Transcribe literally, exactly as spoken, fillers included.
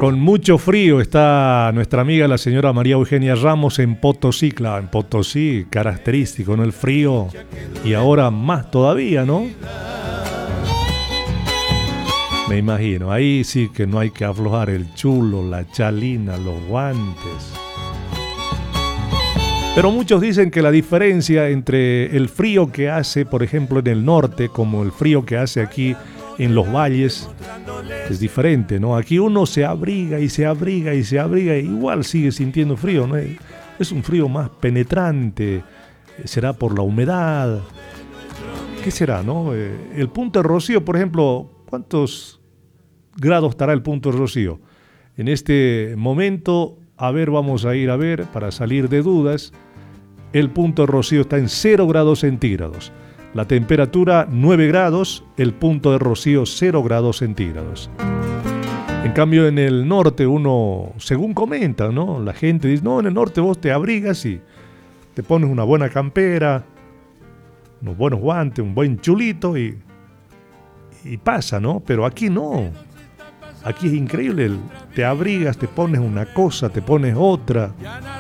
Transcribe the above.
Con mucho frío está nuestra amiga la señora María Eugenia Ramos en Potosí, claro, en Potosí, característico, ¿no? El frío y ahora más todavía, ¿no? Me imagino, ahí sí que no hay que aflojar el chulo, la chalina, los guantes. Pero muchos dicen que la diferencia entre el frío que hace, por ejemplo, en el norte, como el frío que hace aquí en los valles, es diferente, ¿no? Aquí uno se abriga y se abriga y se abriga, e igual sigue sintiendo frío, ¿no? Es un frío más penetrante, será por la humedad. ¿Qué será, no? El punto de Rocío, por ejemplo, ¿cuántos grados estará el punto de Rocío? En este momento, a ver, vamos a ir a ver, para salir de dudas, el punto de Rocío está en cero grados centígrados. La temperatura nueve grados, el punto de Rocío cero grados centígrados. En cambio en el norte uno, según comenta, ¿no? La gente dice, no, en el norte vos te abrigas y te pones una buena campera, unos buenos guantes, un buen chulito y, y pasa, ¿no? Pero aquí no. Aquí es increíble, te abrigas, te pones una cosa, te pones otra.